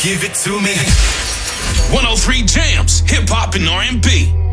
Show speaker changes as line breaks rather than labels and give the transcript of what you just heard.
Give it to me.
103 Jams, hip hop and R&B.